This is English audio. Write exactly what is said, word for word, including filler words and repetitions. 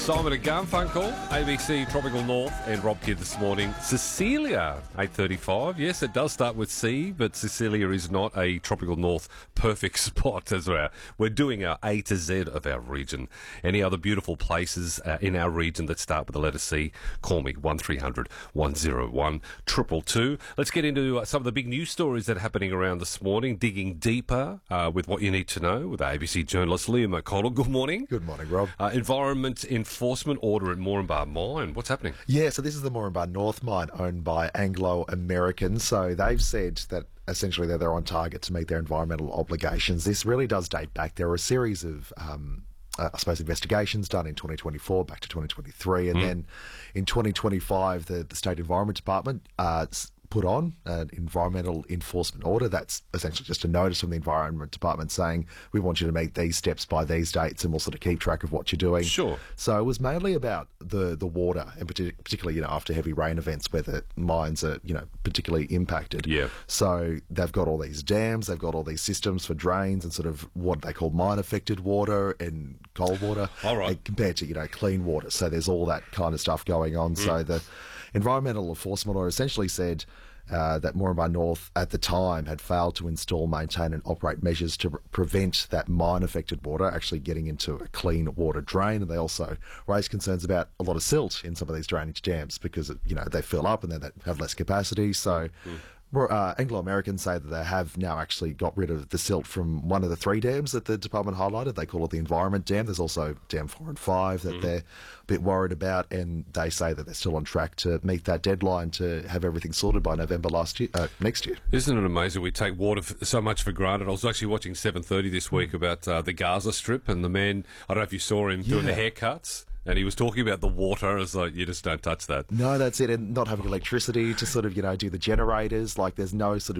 Simon and Garfunkel, A B C Tropical North, and Rob Kidd this morning. Cecilia, eight thirty-five. Yes, it does start with C, but Cecilia is not a Tropical North perfect spot as well. We're doing our A to Z of our region. Any other beautiful places uh, in our region that start with the letter C, call me, one three hundred one oh one two two two. Let's get into uh, some of the big news stories that are happening around this morning, digging deeper uh, with what you need to know with A B C journalist Liam O'Connell. Good morning. Good morning, Rob. Uh, environment enforcement order at Moranbah Mine. What's happening? Yeah, so this is the Moranbah North mine owned by Anglo American. So they've said that essentially that they're on target to meet their environmental obligations. This really does date back. There were a series of um, Uh, I suppose investigations done in twenty twenty-four back to twenty twenty-three, and mm. then in twenty twenty-five the, the State Environment Department uh, put on an environmental enforcement order. That's essentially just a notice from the Environment Department saying we want you to meet these steps by these dates, and we'll sort of keep track of what you're doing. Sure. So it was mainly about the the water, and particularly you know after heavy rain events where the mines are you know particularly impacted. Yeah. So they've got all these dams, they've got all these systems for drains and sort of what they call mine affected water and cold water. All right. Compared to you know clean water. So there's all that kind of stuff going on. Mm. So the environmental enforcement order essentially said uh, that Moranbah North at the time had failed to install, maintain and operate measures to re- prevent that mine-affected water actually getting into a clean water drain. And they also raised concerns about a lot of silt in some of these drainage dams because, you know, they fill up and then they have less capacity. So mm. Uh, Anglo-Americans say that they have now actually got rid of the silt from one of the three dams that the department highlighted. They call it the Environment Dam. There's also Dam four and five that mm. they're a bit worried about, and they say that they're still on track to meet that deadline to have everything sorted by November last year, uh, next year. Isn't it amazing we take water f- so much for granted? I was actually watching seven thirty this week mm. about uh, the Gaza Strip, and the man, I don't know if you saw him yeah. doing the haircuts. And he was talking about the water as like, you just don't touch that. No, that's it. And not having electricity to sort of, you know, do the generators. Like there's no sort of